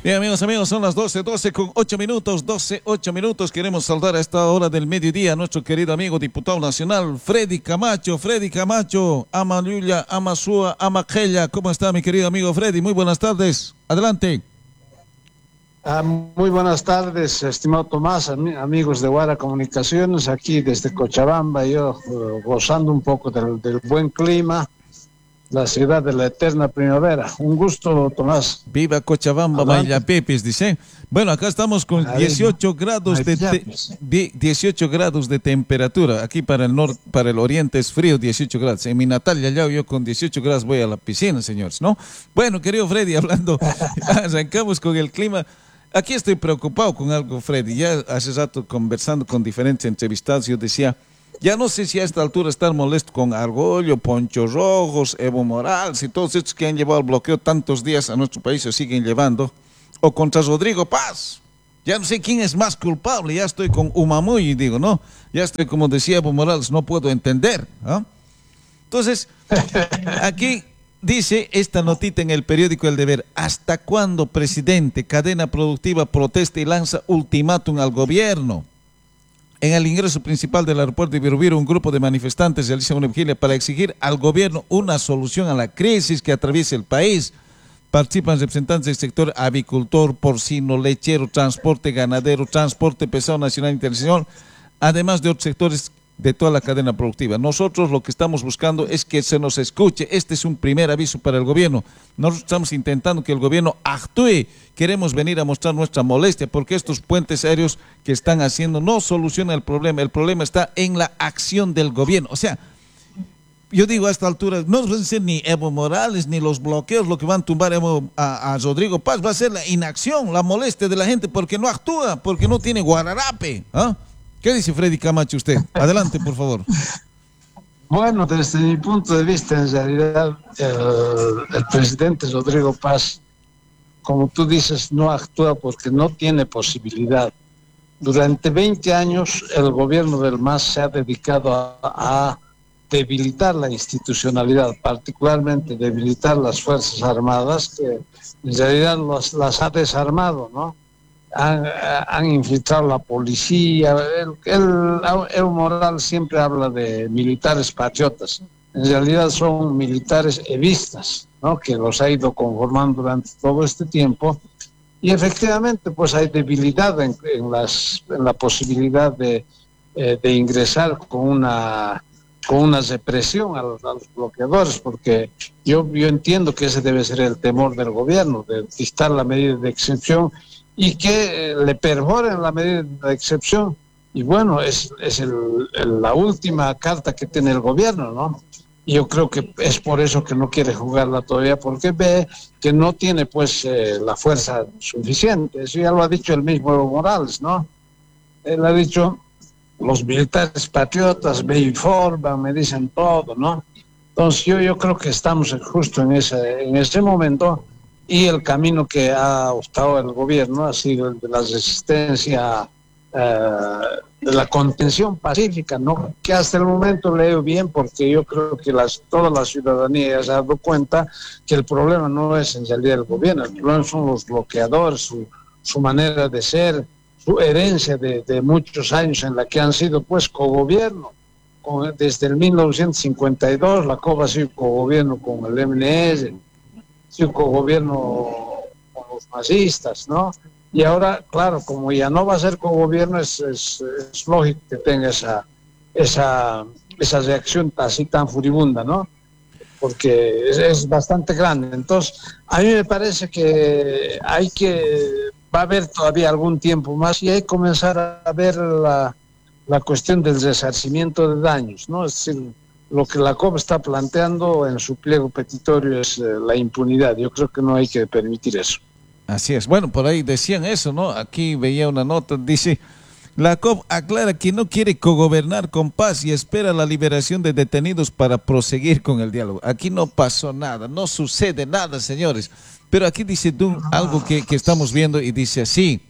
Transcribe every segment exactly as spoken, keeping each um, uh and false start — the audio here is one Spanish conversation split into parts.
Bien, amigos, amigos, son las doce, doce con ocho minutos, doce, ocho minutos. Queremos saludar a esta hora del mediodía a nuestro querido amigo diputado nacional, Freddy Camacho. Freddy Camacho, ama Yuya, ama Sua, ama Kella. ¿Cómo está, mi querido amigo Freddy? Muy buenas tardes. Adelante. Ah, muy buenas tardes, estimado Tomás, am amigos de Guara Comunicaciones, aquí desde Cochabamba, yo uh, gozando un poco del, del buen clima, la ciudad de la eterna primavera. Un gusto, Tomás. Viva Cochabamba, Mayapepes, dice. Bueno, acá estamos con dieciocho grados de, de dieciocho grados de temperatura. Aquí para el norte, para el oriente es frío, dieciocho grados. En mi natal Yallao, yo con dieciocho grados voy a la piscina, señores, ¿no? Bueno, querido Freddy, hablando, arrancamos con el clima. Aquí estoy preocupado con algo, Freddy. Ya hace rato conversando con diferentes entrevistados, yo decía, ya no sé si a esta altura estar molesto con Argollo, Poncho Rojos, Evo Morales y todos estos que han llevado el bloqueo tantos días a nuestro país o siguen llevando, o contra Rodrigo Paz. Ya no sé quién es más culpable, ya estoy con Umamuy y digo, no, ya estoy como decía Evo Morales, no puedo entender. ¿Ah? Entonces, aquí dice esta notita en el periódico El Deber: ¿hasta cuándo, presidente? Cadena productiva protesta y lanza ultimátum al gobierno. En el ingreso principal del aeropuerto de Birubiru, un grupo de manifestantes realiza una vigilia para exigir al gobierno una solución a la crisis que atraviesa el país. Participan representantes del sector avicultor, porcino, lechero, transporte ganadero, transporte pesado nacional e internacional, además de otros sectores de toda la cadena productiva. Nosotros lo que estamos buscando es que se nos escuche. Este es un primer aviso para el gobierno. Nosotros estamos intentando que el gobierno actúe. Queremos venir a mostrar nuestra molestia porque estos puentes aéreos que están haciendo no solucionan el problema. El problema está en la acción del gobierno. O sea, yo digo a esta altura, no va a ser ni Evo Morales ni los bloqueos lo que van a tumbar Evo, a, a Rodrigo Paz, va a ser la inacción, la molestia de la gente porque no actúa, porque no tiene guararape. ¿Ah? ¿Qué dice Freddy Camacho usted? Adelante, por favor. Bueno, desde mi punto de vista, en realidad, el, el presidente Rodrigo Paz, como tú dices, no actúa porque no tiene posibilidad. Durante veinte años, el gobierno del M A S se ha dedicado a, a debilitar la institucionalidad, particularmente debilitar las Fuerzas Armadas, que en realidad las, las ha desarmado, ¿no? Han, han infiltrado la policía. El, el, Evo Morales siempre habla de militares patriotas. En realidad son militares evistas, ¿no? Que los ha ido conformando durante todo este tiempo. Y efectivamente, pues hay debilidad en, en, las, en la posibilidad de, eh, de ingresar con una, con una represión a los, a los bloqueadores, porque yo, yo entiendo que ese debe ser el temor del gobierno, de dictar la medida de excepción y que le perforen la medida de excepción. Y bueno, es, es el, el, la última carta que tiene el gobierno, ¿no? Y yo creo que es por eso que no quiere jugarla todavía, porque ve que no tiene pues eh, la fuerza suficiente. Eso ya lo ha dicho el mismo Evo Morales, ¿no? Él ha dicho, los militares patriotas me informan, me dicen todo, ¿no? Entonces yo, yo creo que estamos justo en ese, en ese momento. Y el camino que ha optado el gobierno ha sido el de la resistencia, eh, de la contención pacífica, ¿no? Que hasta el momento leo bien, porque yo creo que las, toda la ciudadanía ya se ha dado cuenta que el problema no es en realidad el gobierno, el problema son los bloqueadores, su, su manera de ser, su herencia de, de muchos años en la que han sido pues cogobierno. Con, desde el mil novecientos cincuenta y dos la C O B ha sido cogobierno con el M N S, su cogobierno con los masistas, ¿no? Y ahora, claro, como ya no va a ser cogobierno, es, es, es lógico que tenga esa, esa, esa reacción así tan furibunda, ¿no? Porque es, es bastante grande. Entonces, a mí me parece que hay que, va a haber todavía algún tiempo más y hay que comenzar a ver la, la cuestión del resarcimiento de daños, ¿no? Es decir, lo que la C O B está planteando en su pliego petitorio es eh, la impunidad. Yo creo que no hay que permitir eso. Así es. Bueno, por ahí decían eso, ¿no? Aquí veía una nota, dice, la C O B aclara que no quiere cogobernar con paz y espera la liberación de detenidos para proseguir con el diálogo. Aquí no pasó nada, no sucede nada, señores. Pero aquí dice Dun algo que, que estamos viendo y dice así.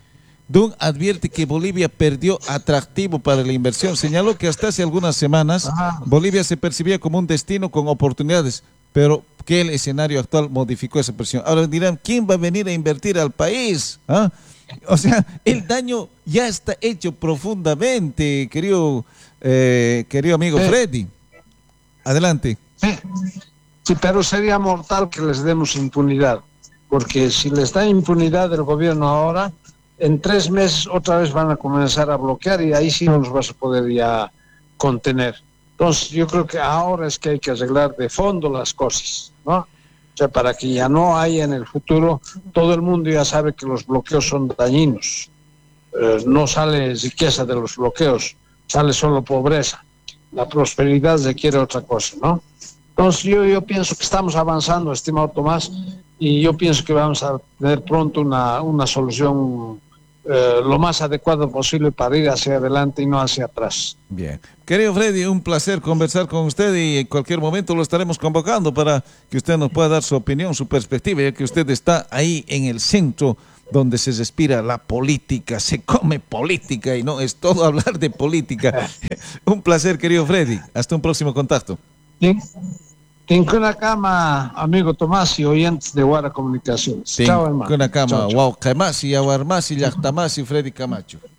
Dun advierte que Bolivia perdió atractivo para la inversión. Señaló que hasta hace algunas semanas Bolivia se percibía como un destino con oportunidades, pero que el escenario actual modificó esa presión. Ahora dirán, ¿quién va a venir a invertir al país? ¿Ah? O sea, el daño ya está hecho profundamente, querido, eh, querido amigo sí. Freddy. Adelante. Sí. Sí, pero sería mortal que les demos impunidad, porque si les da impunidad el gobierno ahora, en tres meses otra vez van a comenzar a bloquear y ahí sí no nos vas a poder ya contener. Entonces yo creo que ahora es que hay que arreglar de fondo las cosas, ¿no? O sea, para que ya no haya en el futuro, todo el mundo ya sabe que los bloqueos son dañinos. Eh, no sale riqueza de los bloqueos, sale solo pobreza. La prosperidad requiere otra cosa, ¿no? Entonces yo, yo pienso que estamos avanzando, estimado Tomás, y yo pienso que vamos a tener pronto una, una solución eh, lo más adecuada posible para ir hacia adelante y no hacia atrás. Bien. Querido Freddy, un placer conversar con usted y en cualquier momento lo estaremos convocando para que usted nos pueda dar su opinión, su perspectiva, ya que usted está ahí en el centro donde se respira la política, se come política y no es todo hablar de política. Un placer, querido Freddy. Hasta un próximo contacto. ¿Sí? Tinkunakama, amigo Tomás y oyentes de Guara Comunicaciones. Chao, hermano. Tinkunakama, Chao, chao. wow, Kamasi, Yawarmasi, Yachtamasi, Freddy Camacho.